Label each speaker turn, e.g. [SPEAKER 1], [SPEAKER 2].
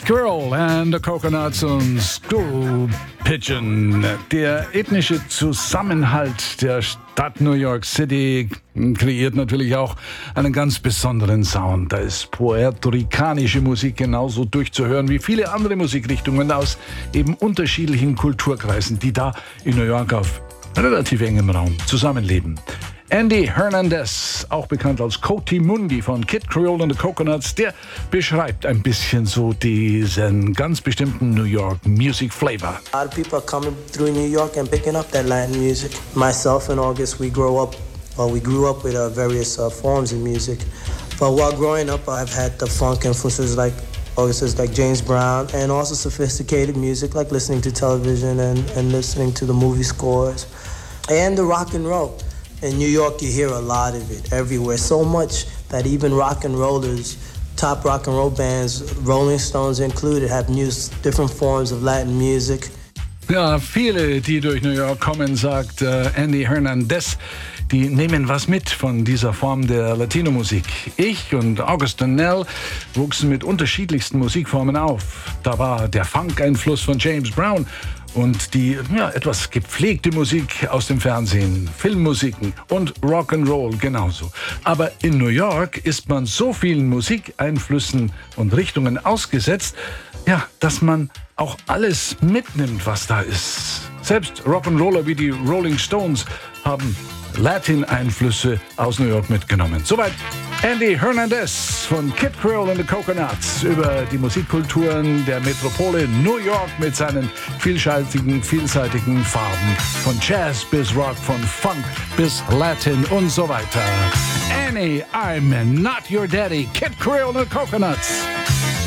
[SPEAKER 1] Creole and the Coconuts und School Pigeon. Der ethnische Zusammenhalt der Stadt New York City kreiert natürlich auch einen ganz besonderen Sound. Da ist puerto-ricanische Musik genauso durchzuhören wie viele andere Musikrichtungen aus eben unterschiedlichen Kulturkreisen, die da in New York auf relativ engem Raum zusammenleben. Andy Hernandez, auch bekannt als Coati Mundi von Kid Creole and the Coconuts, der beschreibt ein bisschen so diesen ganz bestimmten New York Music Flavor.
[SPEAKER 2] A lot of people are coming through New York and picking up that Latin music. Myself and August, we grew up with various forms of music. But while growing up, I've had the funk influences like August, like James Brown, and also sophisticated music like listening to television and listening to the movie scores, and the rock and roll. In New York, you hear a lot of it everywhere, so much that even rock and rollers, top rock and roll bands, Rolling Stones included, have used different forms of Latin music.
[SPEAKER 1] Ja, viele, die durch New York kommen, sagt Andy Hernandez, die nehmen was mit von dieser Form der Latino-Musik. Ich und August Donnell wuchsen mit unterschiedlichsten Musikformen auf. Da war der Funk-Einfluss von James Brown und die etwas gepflegte Musik aus dem Fernsehen, Filmmusiken und Rock'n'Roll genauso. Aber in New York ist man so vielen Musikeinflüssen und Richtungen ausgesetzt, dass man auch alles mitnimmt, was da ist. Selbst Rock'n'Roller wie die Rolling Stones haben Latin-Einflüsse aus New York mitgenommen. Soweit Andy Hernandez von Kid Creole and the Coconuts über die Musikkulturen der Metropole New York mit seinen vielseitigen Farben. Von Jazz bis Rock, von Funk bis Latin und so weiter. Annie, I'm not your daddy. Kid Creole and the Coconuts.